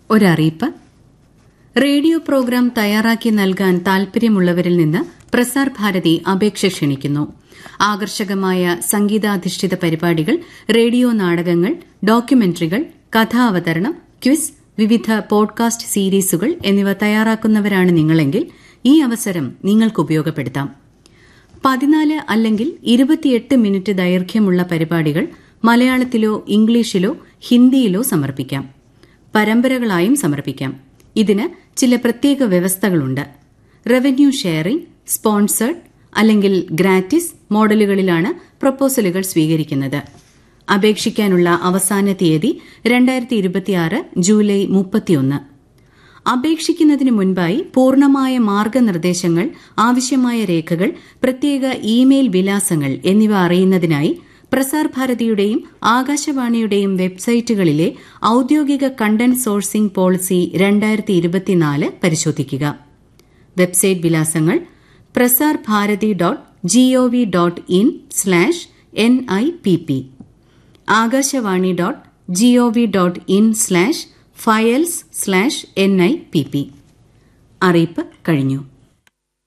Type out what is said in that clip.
ഒരറിയിപ്പ്. Radio programme തയ്യാറാക്കി നൽകാൻ താൽപര്യമുള്ളവരിൽ നിന്ന് പ്രസാർ ഭാരതി അപേക്ഷ ക്ഷണിക്കുന്നു. ആകർഷകമായ സംഗീതാധിഷ്ഠിത പരിപാടികൾ, റേഡിയോ നാടകങ്ങൾ, ഡോക്യുമെന്ററികൾ, കഥാവതരണം, ക്വിസ്, വിവിധ പോഡ്കാസ്റ്റ് സീരീസുകൾ എന്നിവ തയ്യാറാക്കുന്നവരാണ് നിങ്ങളെങ്കിൽ ഈ അവസരം നിങ്ങൾക്ക് ഉപയോഗപ്പെടുത്താം. 14 അല്ലെങ്കിൽ 28 മിനിറ്റ് ദൈർഘ്യമുള്ള പരിപാടികൾ മലയാളത്തിലോ ഇംഗ്ലീഷിലോ ഹിന്ദിയിലോ സമർപ്പിക്കാം. പരമ്പരകളായും സമർപ്പിക്കാം. ഇതിന് ചില പ്രത്യേക വ്യവസ്ഥകളുണ്ട്. റവന്യൂ ഷെയറിംഗ്, സ്പോൺസേഡ് അല്ലെങ്കിൽ ഗ്രാറ്റിസ് മോഡലുകളിലാണ് പ്രൊപ്പോസലുകൾ സ്വീകരിക്കുന്നത്. അപേക്ഷിക്കാനുള്ള അവസാന തീയതി 2026 ജൂലൈ 31. അപേക്ഷിക്കുന്നതിന് മുൻപായി പൂർണ്ണമായ മാർഗനിർദ്ദേശങ്ങൾ, ആവശ്യമായ രേഖകൾ, പ്രത്യേക ഇമെയിൽ വിലാസങ്ങൾ എന്നിവ അറിയുന്നതിനായി പ്രസാർ ഭാരതിയുടെയും ആകാശവാണിയുടെയും വെബ്സൈറ്റുകളിലെ ഔദ്യോഗിക കണ്ടന്റ് സോഴ്സിംഗ് പോളിസി 2024 പരിശോധിക്കുക. Website വിലാസങ്ങൾ prasarbharati.gov.in/NIPP, agashawani.gov.in/files/NIPP. അറിയിപ്പ് കഴിഞ്ഞു.